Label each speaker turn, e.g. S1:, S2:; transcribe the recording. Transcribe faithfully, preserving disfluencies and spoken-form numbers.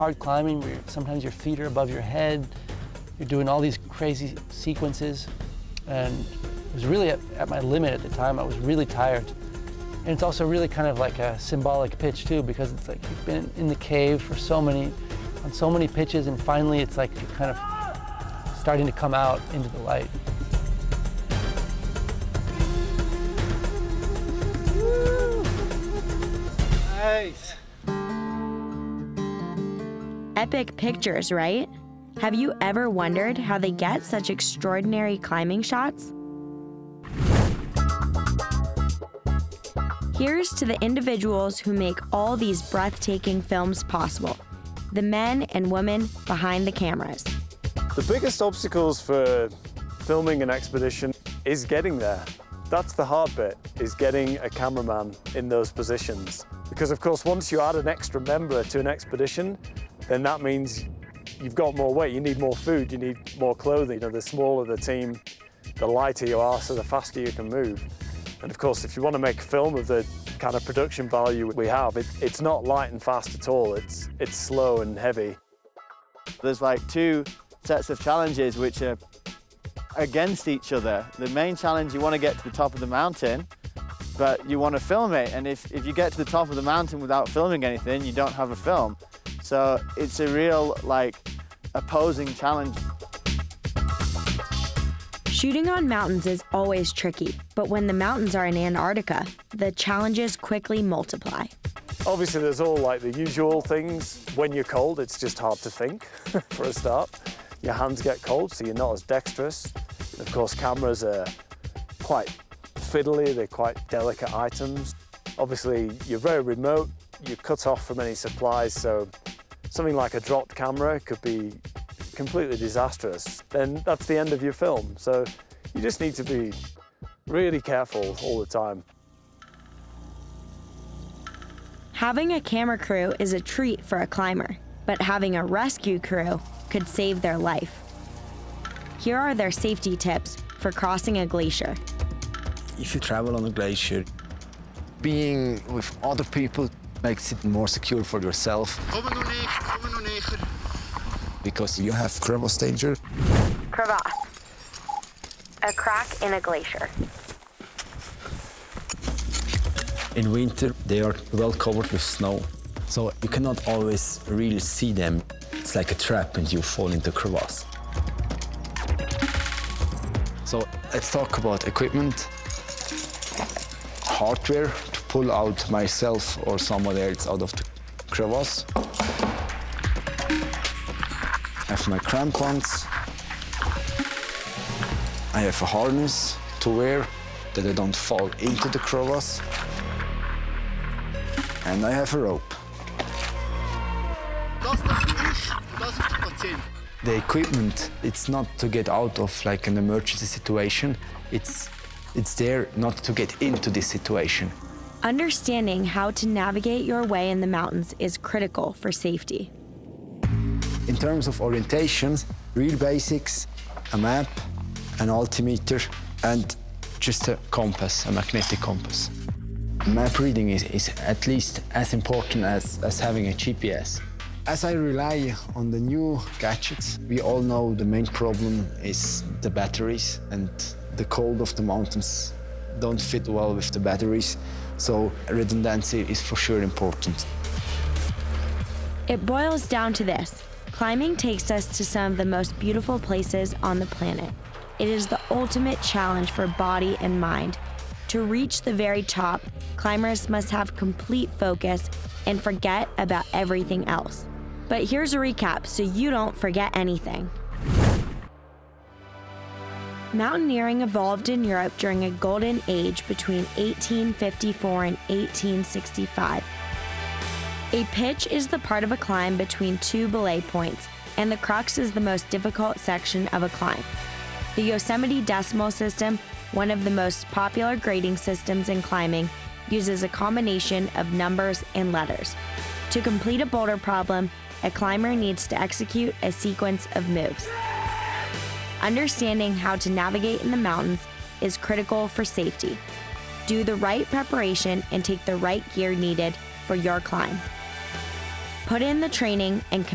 S1: Hard climbing, where sometimes your feet are above your head, you're doing all these crazy sequences, and it was really at, at my limit at the time. I was really tired. And it's also really kind of like a symbolic pitch too, because it's like you've been in the cave for so many, on so many pitches, and finally it's like you're kind of starting to come out into the light.
S2: Woo! Nice.
S3: Epic pictures, right? Have you ever wondered how they get such extraordinary climbing shots? Here's to the individuals who make all these breathtaking films possible, the men and women behind the cameras.
S2: The biggest obstacles for filming an expedition is getting there. That's the hard bit, is getting a cameraman in those positions. Because of course, once you add an extra member to an expedition, then that means you've got more weight, you need more food, you need more clothing. You know, the smaller the team, the lighter you are, so the faster you can move. And of course, if you want to make a film of the kind of production value we have, it, it's not light and fast at all. It's, it's slow and heavy.
S4: There's like two sets of challenges which are against each other. The main challenge, you want to get to the top of the mountain, but you want to film it. And if, if you get to the top of the mountain without filming anything, you don't have a film. So it's a real, like, opposing challenge.
S3: Shooting on mountains is always tricky, but when the mountains are in Antarctica, the challenges quickly multiply.
S2: Obviously, there's all like the usual things. When you're cold, it's just hard to think, for a start. Your hands get cold, so you're not as dexterous. Of course, cameras are quite fiddly, they're quite delicate items. Obviously, you're very remote, you're cut off from any supplies, so something like a dropped camera could be completely disastrous. Then that's the end of your film. So you just need to be really careful all the time.
S3: Having a camera crew is a treat for a climber, but having a rescue crew could save their life. Here are their safety tips for crossing a glacier.
S5: If you travel on a glacier, being with other people makes it more secure for yourself. Because you have crevasse danger.
S3: Crevasse, a crack in a glacier.
S5: In winter, they are well covered with snow, so you cannot always really see them. It's like a trap and you fall into crevasse. So let's talk about equipment. Hardware to pull out myself or someone else out of the crevasse. I have my crampons. I have a harness to wear that I don't fall into the crevasse. And I have a rope. The equipment, it's not to get out of like an emergency situation. It's, it's there not to get into this situation.
S3: Understanding how to navigate your way in the mountains is critical for safety.
S5: In terms of orientation, real basics, a map, an altimeter, and just a compass, a magnetic compass. Map reading is, is at least as important as, as having a G P S. As I rely on the new gadgets, we all know the main problem is the batteries, and the cold of the mountains don't fit well with the batteries, so redundancy is for sure important.
S3: It boils down to this. Climbing takes us to some of the most beautiful places on the planet. It is the ultimate challenge for body and mind. To reach the very top, climbers must have complete focus and forget about everything else. But here's a recap so you don't forget anything. Mountaineering evolved in Europe during a golden age between eighteen fifty-four and eighteen sixty-five. A pitch is the part of a climb between two belay points, and the crux is the most difficult section of a climb. The Yosemite Decimal System, one of the most popular grading systems in climbing, uses a combination of numbers and letters. To complete a boulder problem, a climber needs to execute a sequence of moves. Understanding how to navigate in the mountains is critical for safety. Do the right preparation and take the right gear needed for your climb. Put in the training and